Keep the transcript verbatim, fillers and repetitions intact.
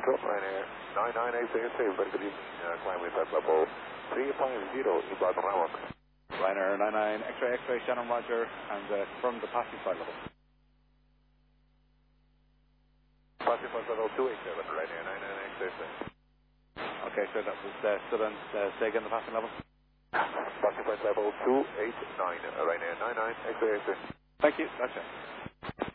Central, Ryanair nine nine X-ray X-ray, very good evening, uh, climbing at level three five zero, inbound runway. Ryanair nine nine X-ray X-ray, Shannon Roger, and uh, from the passing flight level. Passing flight level two eight seven, Ryanair nine nine X-ray X-ray. Okay, so that was uh, still on, uh, stay again the passing level. Passing flight level two eight nine, Ryanair nine nine X-ray X-ray. Thank you, that's it.